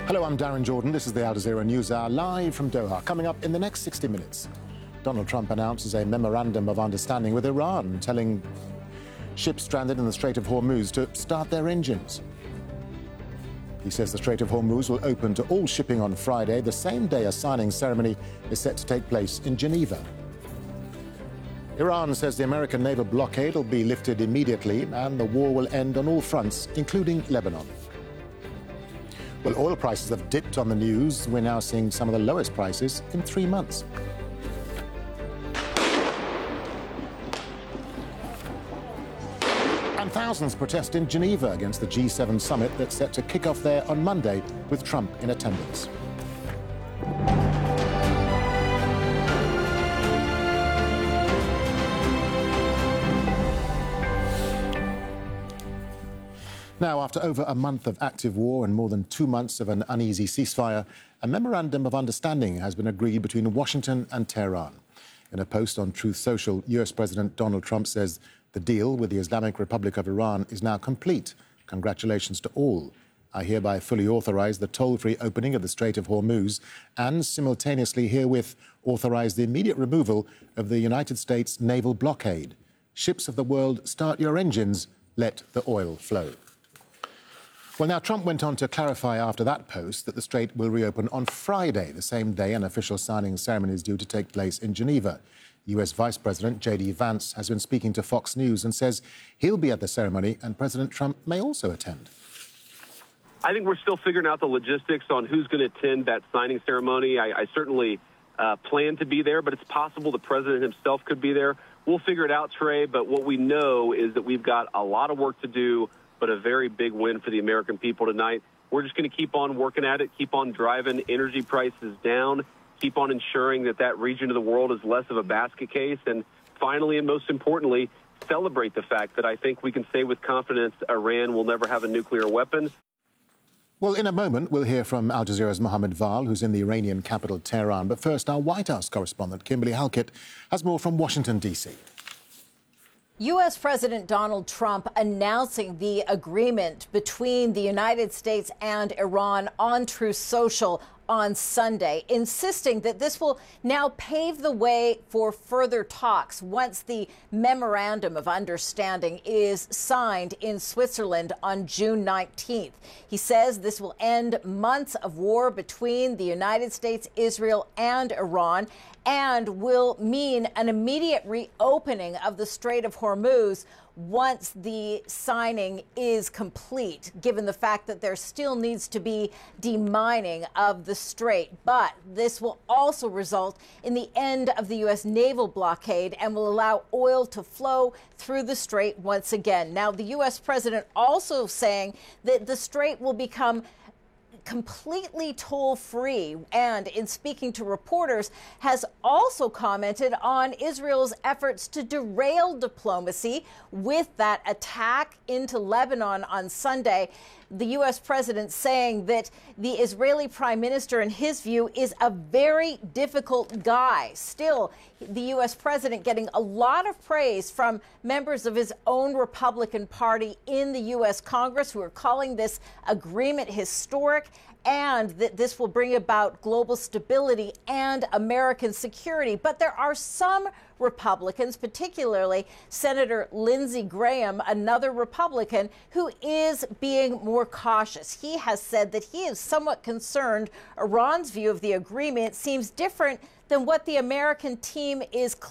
Hello, I'm Darren Jordan. This is the Al Jazeera News Hour, live from Doha. Coming up in the next 60 minutes, Donald Trump announces a memorandum of understanding with Iran, telling ships stranded in the Strait of Hormuz to start their engines. He says the Strait of Hormuz will open to all shipping on Friday, the same day a signing ceremony is set to take place in Geneva. Iran says the American naval blockade will be lifted immediately and the war will end on all fronts, including Lebanon. Well, oil prices have dipped on the news. We're now seeing some of the lowest prices in 3 months. And thousands protest in Geneva against the G7 summit that's set to kick off there on Monday with Trump in attendance. Now, after over a month of active war and more than 2 months of an uneasy ceasefire, a memorandum of understanding has been agreed between Washington and Tehran. In a post on Truth Social, US President Donald Trump says the deal with the Islamic Republic of Iran is now complete. Congratulations to all. I hereby fully authorize the toll-free opening of the Strait of Hormuz and simultaneously herewith authorize the immediate removal of the United States naval blockade. Ships of the world, start your engines. Let the oil flow. Well, now, Trump went on to clarify after that post that the strait will reopen on Friday, the same day an official signing ceremony is due to take place in Geneva. US Vice President J.D. Vance has been speaking to Fox News and says he'll be at the ceremony and President Trump may also attend. I think we're still figuring out the logistics on who's going to attend that signing ceremony. I certainly plan to be there, but it's possible the president himself could be there. We'll figure it out, Trey, but what we know is that we've got a lot of work to do, but a very big win for the American people tonight. We're just going to keep on working at it, keep on driving energy prices down, keep on ensuring that that region of the world is less of a basket case, and finally, and most importantly, celebrate the fact that I think we can say with confidence Iran will never have a nuclear weapon. Well, in a moment, we'll hear from Al Jazeera's Mohammed Val, who's in the Iranian capital, Tehran. But first, our White House correspondent, Kimberly Halkett, has more from Washington, D.C. U.S. President Donald Trump announcing the agreement between the United States and Iran on Truth Social on Sunday, insisting that this will now pave the way for further talks once the memorandum of understanding is signed in Switzerland on June 19th. He says this will end months of war between the United States, Israel, and Iran, and will mean an immediate reopening of the Strait of Hormuz once the signing is complete, given the fact that there still needs to be demining of the strait. But this will also result in the end of the U.S. naval blockade and will allow oil to flow through the strait once again. Now, the U.S. president also saying that the strait will become completely toll-free, and in speaking to reporters has also commented on Israel's efforts to derail diplomacy with that attack into Lebanon on Sunday. The U.S. president saying that the Israeli prime minister, in his view, is a very difficult guy. Still, the U.S. president getting a lot of praise from members of his own Republican Party in the U.S. Congress who are calling this agreement historic and that this will bring about global stability and American security. But there are some Republicans, particularly Senator Lindsey Graham, another Republican, who is being more cautious. He has said that he is somewhat concerned Iran's view of the agreement seems different than what the American team is